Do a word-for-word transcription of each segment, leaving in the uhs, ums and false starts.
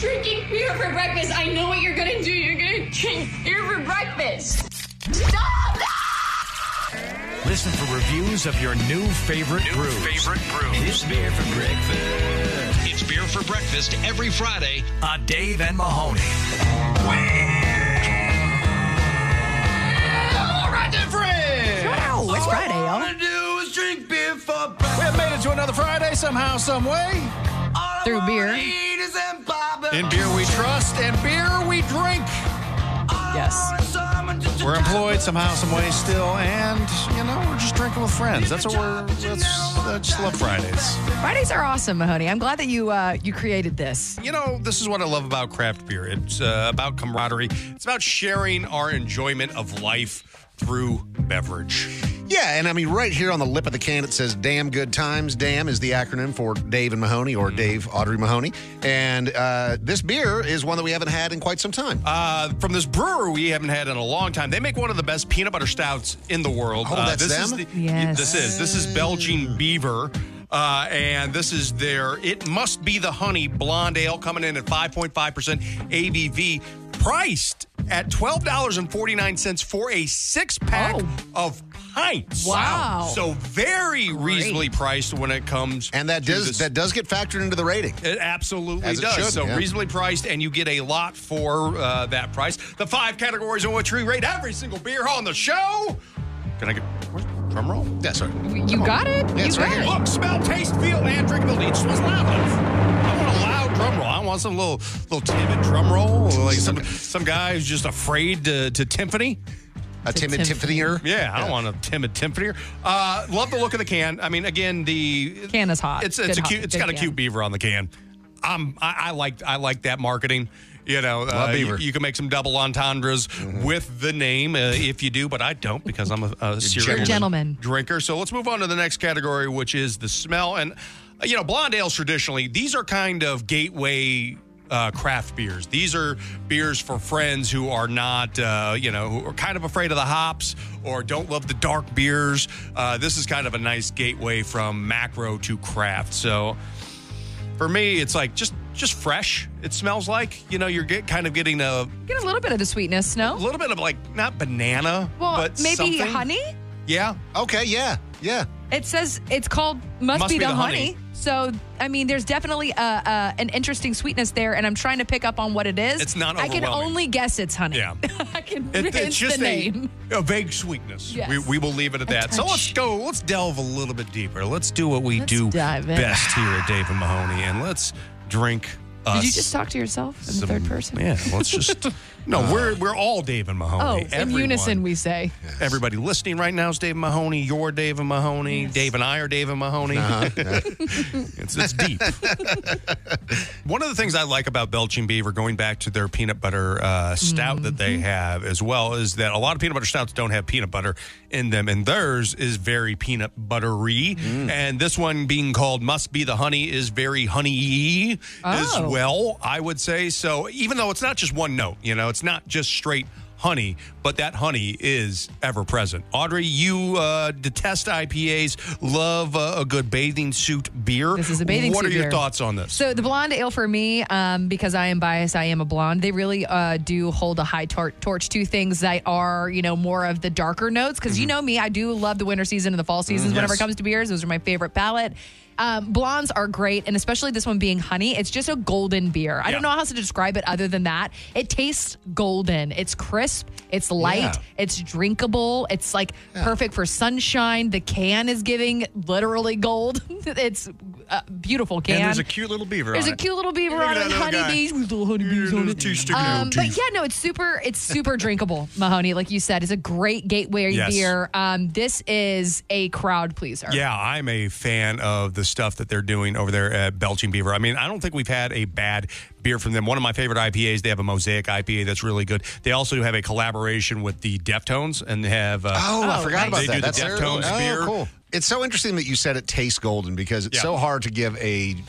drinking beer for breakfast. I know what you're going to do. You're going to drink beer for breakfast. Stop! Listen for reviews of your new favorite New brews. favorite brews. It's beer for breakfast. It's Beer for Breakfast every Friday. On Dave and Mahoney. All right, then, friends. Wow, it's Friday, All I y'all. want to do is drink beer for breakfast. We have made it to another Friday somehow, some way. Through beer. In beer we trust and beer we drink. Yes. We're employed somehow, some way still, and, you know, we're just drinking with friends. That's what we're, that's, I just love Fridays. Fridays are awesome, Mahoney. I'm glad that you uh, you created this. You know, this is what I love about craft beer. It's uh, about camaraderie. It's about sharing our enjoyment of life through beverage. Yeah, and I mean, right here on the lip of the can, it says Damn Good Times. Damn is the acronym for Dave and Mahoney, or Dave Audrey Mahoney. And uh, this beer is one that we haven't had in quite some time. Uh, from this brewer we haven't had in a long time. They make one of the best peanut butter stouts in the world. Oh, uh, that's this them? Is the, Yes. This is. This is Belgian Beaver. Uh, and this is their It Must Be the Honey Blonde Ale, coming in at five point five percent A B V, priced at twelve dollars and forty-nine cents for a six-pack Oh. of pints. Wow. So very reasonably priced when it comes And that to does this. that does get factored into the rating. It absolutely As it does. should, so yeah. reasonably priced, and you get a lot for uh, that price. The five categories in which we rate every single beer on the show. Can I get where's drum roll? Yeah, sorry. You got it? Yeah, you it's right got here. it. Look, smell, taste, feel, and drinkability. It just wasn't loud enough. I want a loud drum roll. I want some little little timid drum roll, like some some guy who's just afraid to, to timpani. A timid Timpanier. timpanier. Yeah, I don't want a timid timpanier. Uh, love the look of the can. I mean, again, the Can is hot. It's it's Good a hot- cute. It's good got a can. cute beaver on the can. Um, I, I like I like that marketing. You know, uh, Love you, beaver. you can make some double entendres with the name uh, if you do, but I don't because I'm a, a serious gentleman. drinker. So let's move on to the next category, which is the smell. And, uh, you know, blonde ales traditionally, these are kind of gateway uh, craft beers. These are beers for friends who are not, uh, you know, who are kind of afraid of the hops or don't love the dark beers. Uh, this is kind of a nice gateway from macro to craft. So for me, it's like just just fresh. It smells like, you know, you're get, kind of getting a Get a little bit of the sweetness, no? a little bit of like, not banana, Well, but maybe something. honey? Yeah. Okay, yeah, yeah. It says it's called Must, Be, the, honey. So, I mean, there's definitely a, a, an interesting sweetness there, and I'm trying to pick up on what it is. It's not I can overwhelming. only guess it's honey. Yeah. I can It- it's, it's just the a, name. a vague sweetness. Yes. We, we will leave it at A that. So touch. let's go. Let's delve a little bit deeper. Let's do what we Let's do dive in. best here at Dave and Mahoney, and let's drink us. Did you just talk to yourself in the some- third person? Yeah. Let's just. No, we're we're all Dave and Oh, Mahoney. in Everyone. unison we say. Everybody listening right now is Dave and Mahoney. You're Dave and Mahoney. Dave and I are Dave and Mahoney. Uh-huh. It's, it's deep. One of the things I like about Belching Beaver, going back to their peanut butter uh, stout Mm-hmm. that they have as well, is that a lot of peanut butter stouts don't have peanut butter in them, and theirs is very peanut buttery. Mm. And this one, being called Must Be the Honey, is very honey-y as Oh. well, I would say. So even though it's not just one note, you know, it's not just straight honey, but that honey is ever present. Audrey, you uh, detest I P As, love uh, a good bathing suit beer. This is a bathing What suit are your beer. thoughts on this? So the blonde ale for me, um, because I am biased, I am a blonde. They really uh, do hold a high tor- torch to things that are, you know, more of the darker notes. Because you know me, I do love the winter season and the fall seasons. Whenever it yes. comes to beers, those are my favorite palette. Um, blondes are great, and especially this one being honey. It's just a golden beer. I Yeah. don't know how else to describe it other than that. It tastes golden. It's crisp. It's light. Yeah. It's drinkable. It's like perfect for sunshine. The can is giving literally gold. It's a beautiful can. and there's a cute little beaver There's on a it. cute little beaver Look at on it that with little guy. honeybees with little honeybees on little it. teeth sticking out, Um, but teeth. yeah, no, it's super. It's super drinkable, Mahoney. Like you said, it's a great gateway Yes. beer. Um, this is a crowd pleaser. Yeah, I'm a fan of the stuff that they're doing over there at Belching Beaver. I mean, I don't think we've had a bad beer from them. One of my favorite I P As, they have a Mosaic I P A that's really good. They also have a collaboration with the Deftones and they have. Uh, Oh, I Oh, forgot nice. about They that. do the That's Deftones oh, beer. cool. It's so interesting that you said it tastes golden because it's Yeah. so hard to give a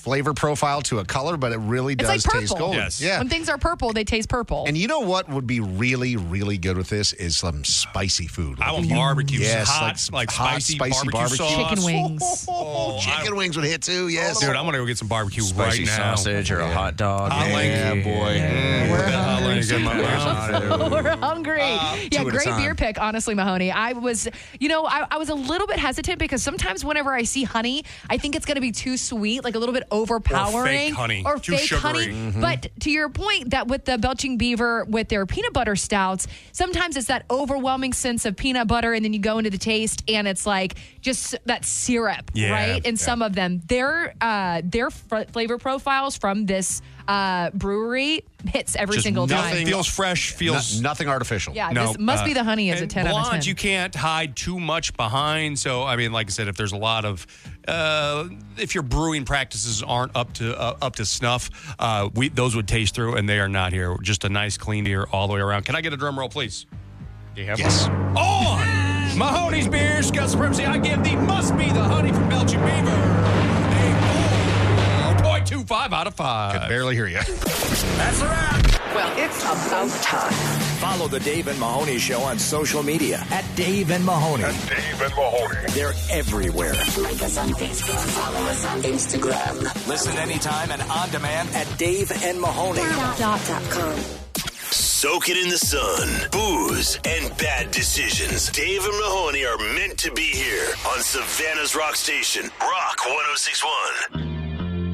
flavor profile to a color, but it really It's does like taste purple. golden. Yes. Yeah. When things are purple, they taste purple. And you know what would be really, really good with this is some spicy food. I want barbecue. Yes, hot, like some like, hot, spicy, spicy barbecue, barbecue. sauce. Chicken wings. Oh, Chicken I- wings would hit too. Yes, Dude, I'm gonna go get some barbecue Spicy right now. sausage or a hot dog. Hot link. Yeah, boy. Mm, We're put that hot hungry. link in my mouth. We're hungry. yeah, two at a great time. beer pick, honestly, Mahoney. I was, you know, I, I was a little bit hesitant because sometimes whenever I see honey, I think it's going to be too sweet, like a little bit overpowering. honey. Or Too fake sugary. honey. But to your point, that with the Belching Beaver, with their peanut butter stouts, sometimes it's that overwhelming sense of peanut butter, and then you go into the taste, and it's like just that syrup, Yeah, right? And yeah. some of them, their uh, their f- flavor profiles from this uh, brewery hits every Just single nothing time. feels fresh. No- Feels nothing artificial. Yeah, No, this must uh, be the honey as a and ten out of ten. blondes, you can't hide too much behind. So, I mean, like I said, if there's a lot of, uh, if your brewing practices aren't up to uh, up to snuff, uh, we those would taste through, and they are not here. Just a nice, clean beer all the way around. Can I get a drum roll, please? Do you have Yes. one? On Mahoney's Beers, Got Supremacy. I give the must be the honey from Belching Beaver a four point two five out of five. Could barely hear you. That's a wrap. Well, it's about time. Follow the Dave and Mahoney Show on social media at Dave and Mahoney. Dave and Mahoney. They're everywhere. Like us on Facebook, follow us on Instagram. Listen anytime and on demand at Dave and Mahoney. Dot com. Soak it in the sun, booze, and bad decisions. Dave and Mahoney are meant to be here on Savannah's Rock Station, Rock one oh six point one.